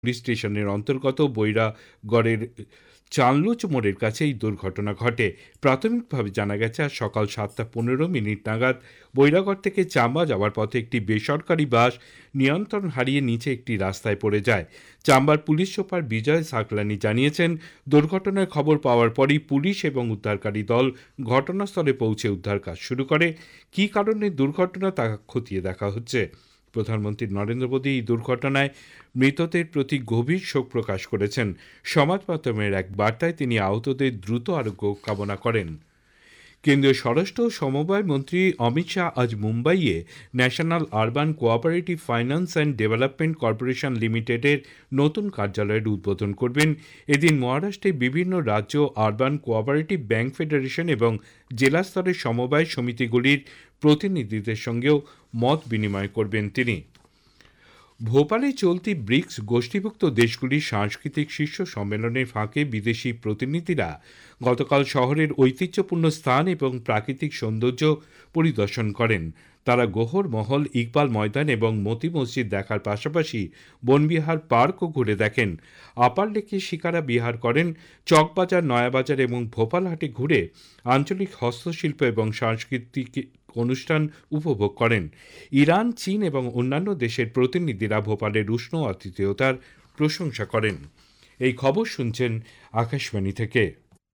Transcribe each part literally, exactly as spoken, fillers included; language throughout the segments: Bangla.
পুলিশ স্টেশনের অন্তর্গত বৈরাগড়ের চানলুচ মোড়ের কাছে এই দুর্ঘটনা ঘটে। প্রাথমিকভাবে জানা গেছে আজ সকাল সাতটা পনেরো মিনিট নাগাদ বৈরাগড় থেকে চাম্বা যাওয়ার পথে একটি বেসরকারি বাস নিয়ন্ত্রণ হারিয়ে নিচে একটি রাস্তায় পড়ে যায়। চাম্বার পুলিশ সুপার বিজয় সাকলানি জানিয়েছেন, দুর্ঘটনার খবর পাওয়ার পরই পুলিশ এবং উদ্ধারকারী দল ঘটনাস্থলে পৌঁছে উদ্ধার কাজ শুরু করে। কী কারণে দুর্ঘটনা তা খতিয়ে দেখা হচ্ছে। প্রধানমন্ত্রী নরেন্দ্র মোদী এই দুর্ঘটনায় মৃতদের প্রতি গভীর শোক প্রকাশ করেছেন। সমাজ মাধ্যমের এক বার্তায় তিনি আহতদের দ্রুত আরোগ্য কামনা করেন। কেন্দ্রীয় স্বরাষ্ট্র ও সমবায় মন্ত্রী অমিত শাহ আজ মুম্বাইয়ে national urban cooperative finance and development corporation লিমিটেডের নতুন কার্যালয়ের উদ্বোধন করবেন। এদিন মহারাষ্ট্রে বিভিন্ন রাজ্য আরবান কোঅপারেটিভ ব্যাংক ফেডারেশন এবং জেলা স্তরের সমবায় সমিতিগুলির প্রতিনিধিদের সঙ্গেও মত বিনিময় করবেন তিনি। ভোপালে চলতি ব্রিক্স গোষ্ঠীভুক্ত দেশগুলির সাংস্কৃতিক শীর্ষ সম্মেলনের ফাঁকে বিদেশি প্রতিনিধিরা গতকাল শহরের ঐতিহ্যপূর্ণ স্থান এবং প্রাকৃতিক সৌন্দর্য পরিদর্শন করেন। তারা গোহর মহল, ইকবাল ময়দান এবং মতি মসজিদ দেখার পাশাপাশি বনবিহার পার্কও ঘুরে দেখেন। আপার লেকে শিকারা বিহার করেন। চকবাজার, নয়াবাজার এবং ভোপালহাটে ঘুরে আঞ্চলিক হস্তশিল্প এবং সাংস্কৃতিক অনুষ্ঠান উপভোগ করেন। ইরান, চীন এবং অন্যান্য দেশের প্রতিনিধিরা ভোপালের উষ্ণ আতিথেয়তার প্রশংসা করেন। এই খবর শুনছেন আকাশবাণী থেকে।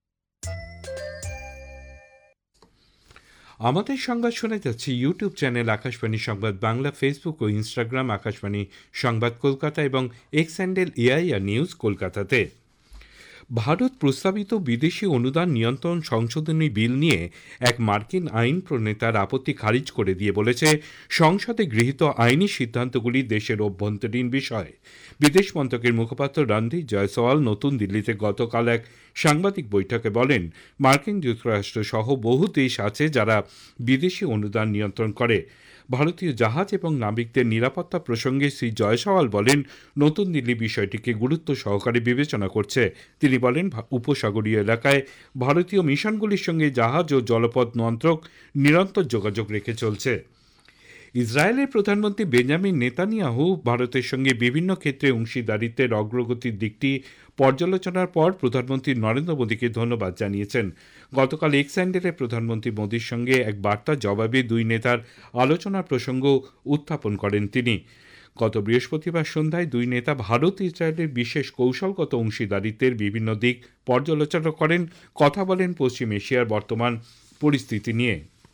আমাদের সংবাদ শোনা যাচ্ছে ইউটিউব চ্যানেল আকাশবাণী সংবাদ বাংলা, ফেসবুক ও ইনস্টাগ্রাম আকাশবাণী সংবাদ কলকাতা এবং এক্স হ্যান্ডেল এআইআর নিউজ কলকাতাতে। ভারত প্রস্তাবিত বিদেশি অনুদান নিয়ন্ত্রণ সংশোধনী বিল নিয়ে এক মার্কিন আইন প্রণেতার আপত্তি খারিজ করে দিয়ে বলেছে, সংসদে গৃহীত আইনি সিদ্ধান্তগুলি দেশের অভ্যন্তরীণ বিষয়। বিদেশ মন্ত্রকের মুখপাত্র রণধীর জয়সওয়াল নতুন দিল্লিতে গতকাল এক সাংবাদিক বৈঠকে বলেন, মার্কিন যুক্তরাষ্ট্র সহ বহু দেশ আছে যারা বিদেশি অনুদান নিয়ন্ত্রণ করে। ভারতীয় জাহাজ এবং নাবিকদের নিরাপত্তা প্রসঙ্গে শ্রী জয়সওয়াল বলেন, নতুন দিল্লি বিষয়টিকে গুরুত্ব সহকারে বিবেচনা করছে। তিনি বলেন, উপসাগরীয় এলাকায় ভারতীয় মিশনগুলির সঙ্গে জাহাজ ও জলপথ মন্ত্রক নিরন্তর যোগাযোগ রেখে চলছে। ইসরায়েলের প্রধানমন্ত্রী বেঞ্জামিন নেতানিয়াহু ভারতের সঙ্গে বিভিন্ন ক্ষেত্রে অংশীদারিত্বের অগ্রগতির দিকটি পর্যালোচনার পর প্রধানমন্ত্রী নরেন্দ্র মোদীকে ধন্যবাদ জানিয়েছেন। গতকাল এক্স হ্যান্ডেলে প্রধানমন্ত্রী মোদীর সঙ্গে এক বার্তার জবাবে দুই নেতার আলোচনার প্রসঙ্গ উত্থাপন করেন তিনি। গত বৃহস্পতিবার সন্ধ্যায় দুই নেতা ভারত ইসরায়েলের বিশেষ কৌশলগত অংশীদারিত্বের বিভিন্ন দিক পর্যালোচনা করেন, কথা বলেন পশ্চিম এশিয়ার বর্তমান পরিস্থিতি নিয়ে।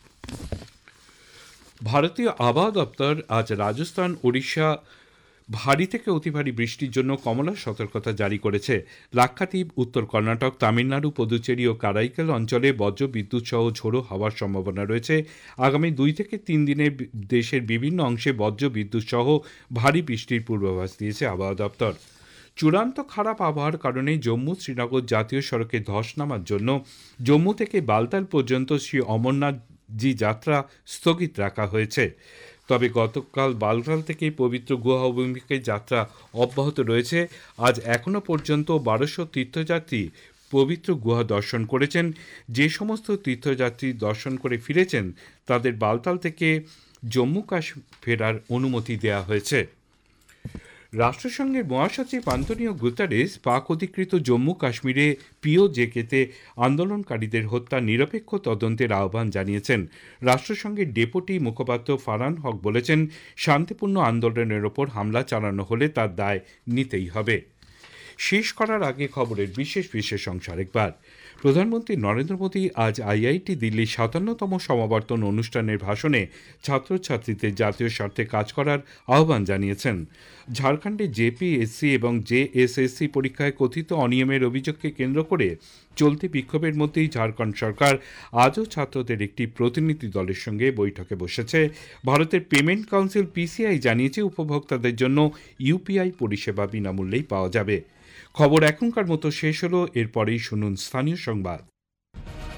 ভারতীয় আবহাওয়া দপ্তর আজ রাজস্থান, ওড়িশা ভারী থেকে অতি ভারী বৃষ্টির জন্য কমলা সতর্কতা জারি করেছে। লাক্ষাদ্বীপ, উত্তর কর্ণাটক, তামিলনাড়ু, পুদুচেরি ও কারাইকেল অঞ্চলে বজ্র বিদ্যুৎ সহ ঝোড়ো হওয়ার সম্ভাবনা রয়েছে। আগামী দুই থেকে তিন দিনে দেশের বিভিন্ন অংশে বজ্র বিদ্যুৎ সহ ভারী বৃষ্টির পূর্বাভাস দিয়েছে আবহাওয়া দপ্তর। চূড়ান্ত খারাপ আবহাওয়ার কারণে জম্মু শ্রীনগর জাতীয় সড়কে ধস নামার জন্য জম্মু থেকে বালতাল পর্যন্ত শ্রী অমরনাথ জি যাত্রা স্থগিত রাখা হয়েছে। তবে গতকাল বালতাল থেকে পবিত্র গুহা অভিমুখে যাত্রা অব্যাহত রয়েছে। আজ এখনও পর্যন্ত বারোশো তীর্থযাত্রী পবিত্র গুহা দর্শন করেছেন। যে সমস্ত তীর্থযাত্রী দর্শন করে ফিরেছেন তাদের বালতাল থেকে জম্মু কাশ্মীর ফেরার অনুমতি দেওয়া হয়েছে। রাষ্ট্রসংঘের মহাসচিব আন্তোনিও গুতেরেস পাক অধিকৃত জম্মু কাশ্মীরে পিওজেকেতে আন্দোলনকারীদের হত্যা নিরপেক্ষ তদন্তের আহ্বান জানিয়েছেন। রাষ্ট্রসংঘের ডেপুটি মুখপাত্র ফারহান হক বলেছেন, শান্তিপূর্ণ আন্দোলনের ওপর হামলা চালানো হলে তার দায় নিতেই হবে। শেষ করার আগে খবরের বিশেষ বিশেষ অংশ আরেকবার। প্রধানমন্ত্রী নরেন্দ্র মোদী আজ আইআইটি দিল্লির সাতান্নতম সমাবর্তন অনুষ্ঠানের ভাষণে ছাত্রছাত্রীদের জাতীয় স্বার্থে কাজ করার আহ্বান জানিয়েছেন। ঝাড়খণ্ডে জেপিএসসি এবং জেএসএসসি পরীক্ষায় কথিত অনিয়মের অভিযোগকে কেন্দ্র করে চলতি বিক্ষোভের মধ্যেই ঝাড়খণ্ড সরকার আজও ছাত্রদের একটি প্রতিনিধি দলের সঙ্গে বৈঠকে বসেছে। ভারতের পেমেন্ট কাউন্সিল পিসিআই জানিয়েছে, উপভোক্তাদের জন্য ইউপিআই পরিষেবা বিনামূল্যেই পাওয়া যাবে। খবর এখনকার মতো শেষ হলো। এরপরেই শুনুন স্থানীয় সংবাদ।